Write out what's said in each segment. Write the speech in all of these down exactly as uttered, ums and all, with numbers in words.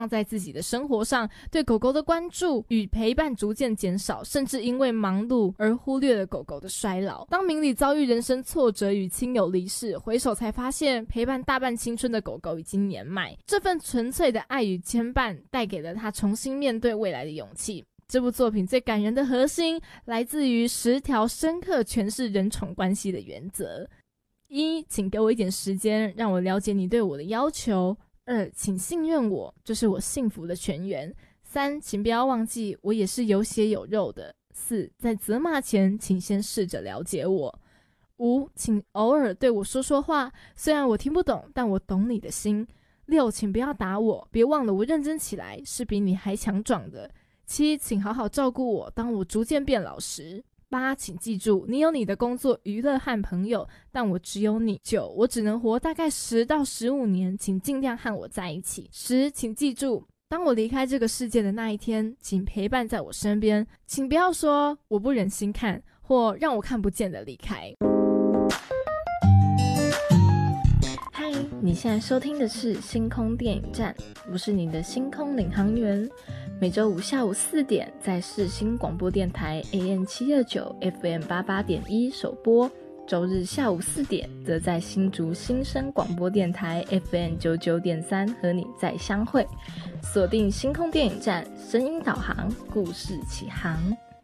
放在自己的生活上，对狗狗的关注与陪伴逐渐减少，甚至因为忙碌而忽略了狗狗的衰老。当明理遭遇人生挫折与亲友离世，回首才发现陪伴大半青春的狗狗已经年迈，这份纯粹的爱与牵绊带给了他重新面对未来的勇气。这部作品最感人的核心来自于十条深刻诠释人宠关系的原则：一，请给我一点时间，让我了解你对我的要求；二，请信任我，这是我幸福的泉源；三，请不要忘记我也是有血有肉的；四，在责骂前，请先试着了解我；五，请偶尔对我说说话，虽然我听不懂，但我懂你的心；六，请不要打我，别忘了我认真起来是比你还强壮的；七，请好好照顾我，当我逐渐变老时；八，请记住，你有你的工作、娱乐和朋友，但我只有你；九，我只能活大概十到十五年，请尽量和我在一起；十，请记住，当我离开这个世界的那一天，请陪伴在我身边，请不要说我不忍心看，或让我看不见的离开。嗨，你现在收听的是星空电影站，我是你的星空领航员。每周五下午四点在世新广播电台 A M 七二九 F M 八八点一首播，周日下午四点则在新竹新生广播电台 F M 九九点三和你再相会。锁定星空电影站，声音导航，故事起航。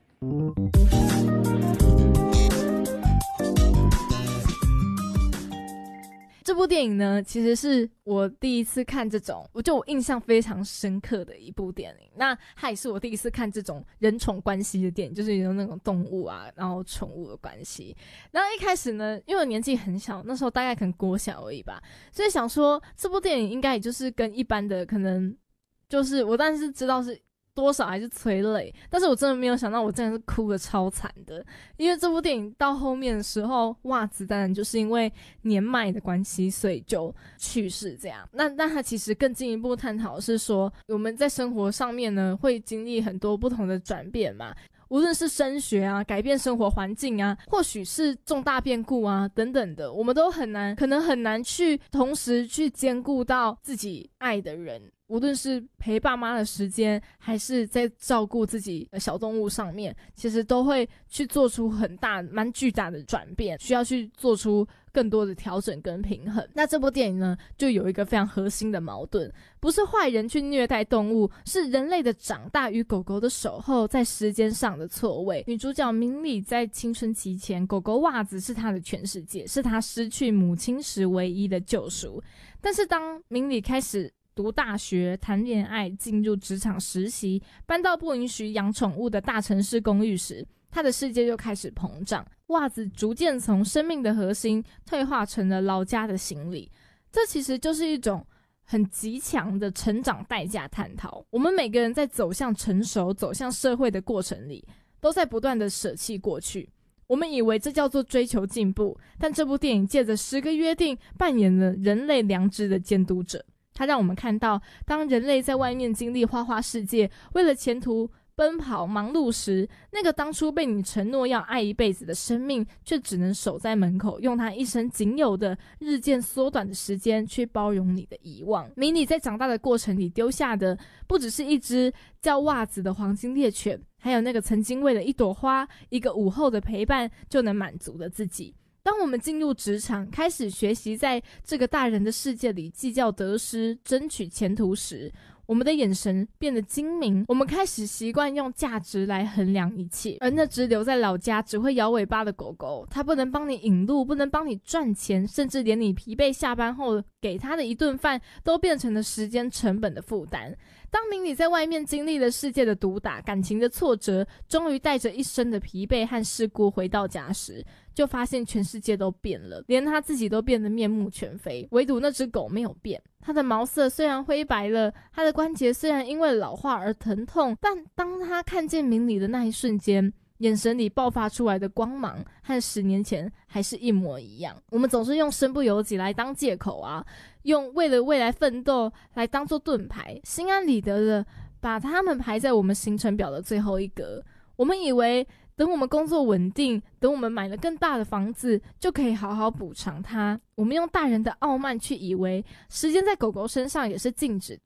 这部电影呢，其实是我第一次看这种，我就我印象非常深刻的一部电影。那它也是我第一次看这种人宠关系的电影，就是有那种动物啊，然后宠物的关系。然后一开始呢，因为我年纪很小，那时候大概可能国小而已吧，所以想说这部电影应该也就是跟一般的可能，就是我当然是知道是多少还是催泪，但是我真的没有想到我真的是哭得超惨的。因为这部电影到后面的时候，袜子当然就是因为年迈的关系所以就去世这样。那那他其实更进一步探讨的是说，我们在生活上面呢会经历很多不同的转变嘛，无论是升学啊，改变生活环境啊，或许是重大变故啊等等的，我们都很难可能很难去同时去兼顾到自己爱的人，无论是陪爸妈的时间，还是在照顾自己的小动物上面，其实都会去做出很大蛮巨大的转变，需要去做出更多的调整跟平衡。那这部电影呢，就有一个非常核心的矛盾，不是坏人去虐待动物，是人类的长大与狗狗的守候在时间上的错位。女主角明理在青春期前，狗狗袜子是她的全世界，是她失去母亲时唯一的救赎。但是当明理开始读大学、谈恋爱、进入职场实习，搬到不允许养宠物的大城市公寓时，他的世界就开始膨胀，袜子逐渐从生命的核心退化成了老家的行李。这其实就是一种很极强的成长代价探讨。我们每个人在走向成熟、走向社会的过程里，都在不断的舍弃过去。我们以为这叫做追求进步，但这部电影借着十个约定，扮演了人类良知的监督者。它让我们看到，当人类在外面经历花花世界，为了前途奔跑忙碌时，那个当初被你承诺要爱一辈子的生命，却只能守在门口，用他一生仅有的日渐缩短的时间去包容你的遗忘。迷你在长大的过程里丢下的，不只是一只叫袜子的黄金猎犬，还有那个曾经为了一朵花、一个午后的陪伴就能满足的自己。当我们进入职场，开始学习在这个大人的世界里计较得失、争取前途时，我们的眼神变得精明，我们开始习惯用价值来衡量一切。而那只留在老家只会摇尾巴的狗狗，它不能帮你引路，不能帮你赚钱，甚至连你疲惫下班后给它的一顿饭都变成了时间成本的负担。当明理在外面经历了世界的毒打、感情的挫折，终于带着一身的疲惫和世故回到家时，就发现全世界都变了，连他自己都变得面目全非，唯独那只狗没有变。它的毛色虽然灰白了，它的关节虽然因为老化而疼痛，但当他看见明理的那一瞬间，眼神里爆发出来的光芒和十年前还是一模一样。我们总是用身不由己来当借口啊，用为了未来奋斗来当作盾牌，心安理得的把他们排在我们行程表的最后一格。我们以为等我们工作稳定，等我们买了更大的房子，就可以好好补偿它。我们用大人的傲慢去以为时间在狗狗身上也是静止的，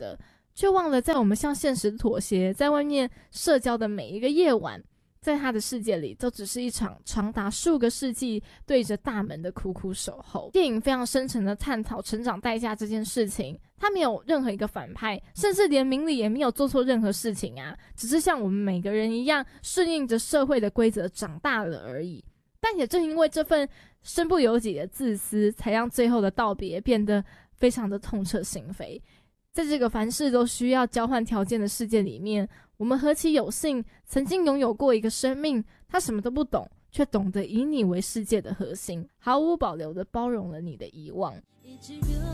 却忘了在我们向现实妥协，在外面社交的每一个夜晚，在他的世界里都只是一场长达数个世纪对着大门的苦苦守候。电影非常深沉的探讨成长代价这件事情，他没有任何一个反派，甚至连明理也没有做错任何事情啊，只是像我们每个人一样顺应着社会的规则长大了而已。但也正因为这份身不由己的自私，才让最后的道别变得非常的痛彻心扉。在这个凡事都需要交换条件的世界里面，我们何其有幸曾经拥有过一个生命，他什么都不懂，却懂得以你为世界的核心，毫无保留地包容了你的遗忘。